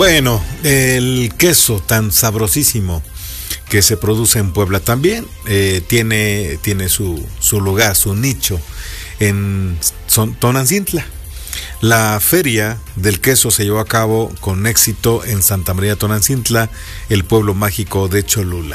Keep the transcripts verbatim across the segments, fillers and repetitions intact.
Bueno, el queso tan sabrosísimo que se produce en Puebla también eh, tiene, tiene su, su lugar, su nicho en Tonantzintla. La feria del queso se llevó a cabo con éxito en Santa María Tonantzintla, el pueblo mágico de Cholula.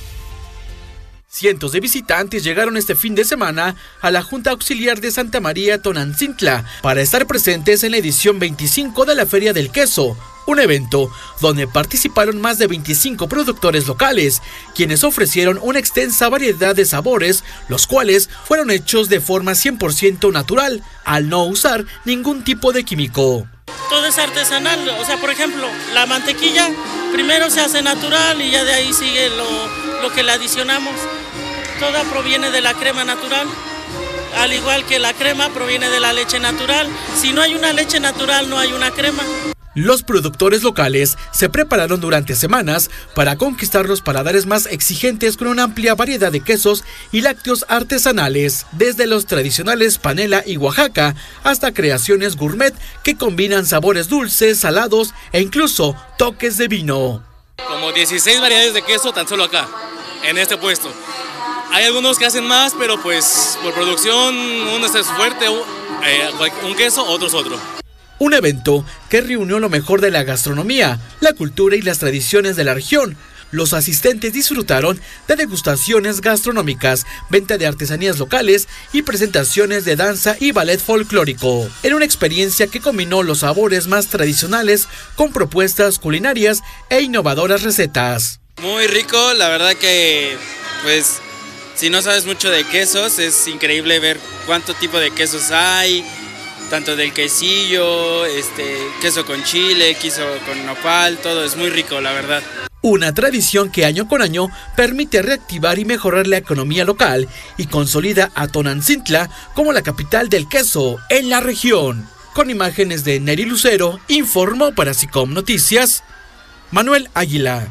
Cientos de visitantes llegaron este fin de semana a la Junta Auxiliar de Santa María Tonantzintla para estar presentes en la edición veinticinco de la Feria del Queso, un evento donde participaron más de veinticinco productores locales, quienes ofrecieron una extensa variedad de sabores, los cuales fueron hechos de forma cien por ciento natural, al no usar ningún tipo de químico. Todo es artesanal, o sea, por ejemplo, la mantequilla primero se hace natural y ya de ahí sigue lo, lo que le adicionamos. Toda proviene de la crema natural, al igual que la crema proviene de la leche natural. Si no hay una leche natural, no hay una crema. Los productores locales se prepararon durante semanas para conquistar los paladares más exigentes con una amplia variedad de quesos y lácteos artesanales, desde los tradicionales panela y Oaxaca hasta creaciones gourmet que combinan sabores dulces, salados e incluso toques de vino. Como dieciséis variedades de queso tan solo acá, en este puesto. Hay algunos que hacen más, pero pues por producción uno es fuerte, eh, un queso, otros otro. Un evento que reunió lo mejor de la gastronomía, la cultura y las tradiciones de la región. Los asistentes disfrutaron de degustaciones gastronómicas, venta de artesanías locales y presentaciones de danza y ballet folclórico. Era una experiencia que combinó los sabores más tradicionales con propuestas culinarias e innovadoras recetas. Muy rico, la verdad que pues si no sabes mucho de quesos es increíble ver cuánto tipo de quesos hay. Tanto del quesillo, este, queso con chile, queso con nopal, todo es muy rico, la verdad. Una tradición que año con año permite reactivar y mejorar la economía local y consolida a Tonantzintla como la capital del queso en la región. Con imágenes de Neri Lucero, informó para SICOM Noticias, Manuel Águila.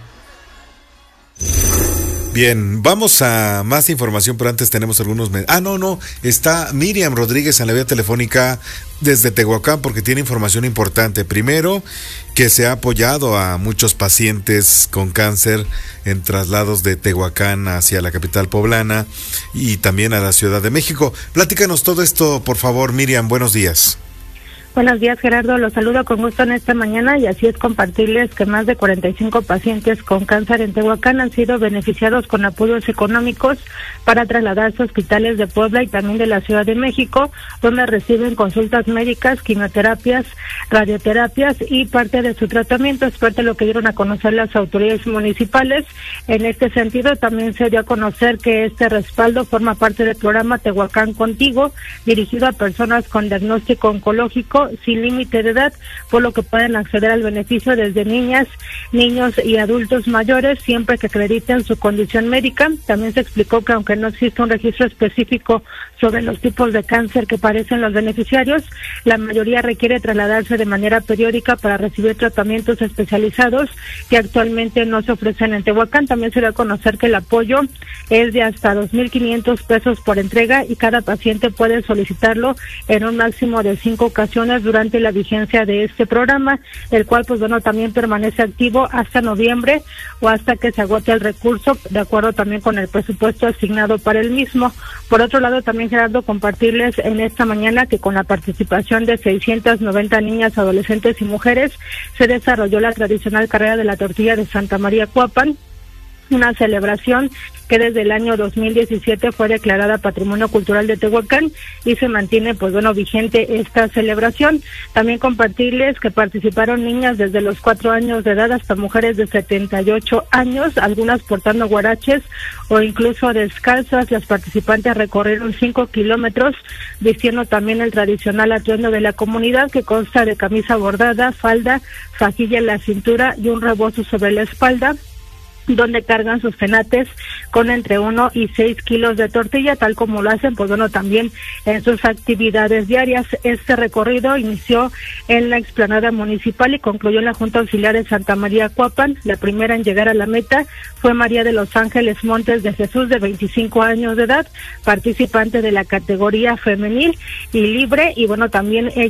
Bien, vamos a más información, pero antes tenemos algunos... Ah, no, no, está Miriam Rodríguez en la vía telefónica desde Tehuacán porque tiene información importante. Primero, que se ha apoyado a muchos pacientes con cáncer en traslados de Tehuacán hacia la capital poblana y también a la Ciudad de México. Platícanos todo esto, por favor, Miriam, buenos días. Buenos días, Gerardo. Los saludo con gusto en esta mañana y así es compartirles que más de cuarenta y cinco pacientes con cáncer en Tehuacán han sido beneficiados con apoyos económicos para trasladarse a hospitales de Puebla y también de la Ciudad de México, donde reciben consultas médicas, quimioterapias, radioterapias y parte de su tratamiento. Es parte de lo que dieron a conocer las autoridades municipales. En este sentido, también se dio a conocer que este respaldo forma parte del programa Tehuacán Contigo, dirigido a personas con diagnóstico oncológico sin límite de edad, por lo que pueden acceder al beneficio desde niñas, niños y adultos mayores, siempre que acrediten su condición médica. También se explicó que aunque no existe un registro específico sobre los tipos de cáncer que padecen los beneficiarios, la mayoría requiere trasladarse de manera periódica para recibir tratamientos especializados que actualmente no se ofrecen en Tehuacán. También se dio a conocer que el apoyo es de hasta dos mil quinientos pesos por entrega y cada paciente puede solicitarlo en un máximo de cinco ocasiones durante la vigencia de este programa, el cual pues bueno también permanece activo hasta noviembre o hasta que se agote el recurso, de acuerdo también con el presupuesto asignado para el mismo. Por otro lado, también, Gerardo, compartirles en esta mañana que con la participación de seiscientas noventa niñas, adolescentes y mujeres se desarrolló la tradicional carrera de la tortilla de Santa María Cuapan, una celebración que desde el año dos mil diecisiete fue declarada Patrimonio Cultural de Tehuacán y se mantiene, pues bueno, vigente esta celebración. También compartirles que participaron niñas desde los cuatro años de edad hasta mujeres de setenta y ocho años, algunas portando guaraches o incluso descalzas. Las participantes recorrieron cinco kilómetros, vistiendo también el tradicional atuendo de la comunidad, que consta de camisa bordada, falda, fajilla en la cintura y un rebozo sobre la espalda, donde cargan sus penates con entre uno y seis kilos de tortilla, tal como lo hacen, pues bueno, también en sus actividades diarias. Este recorrido inició en la explanada municipal y concluyó en la Junta Auxiliar de Santa María Cuapan. La primera en llegar a la meta fue María de los Ángeles Montes de Jesús, de veinticinco años de edad, participante de la categoría femenil y libre, y bueno, también ella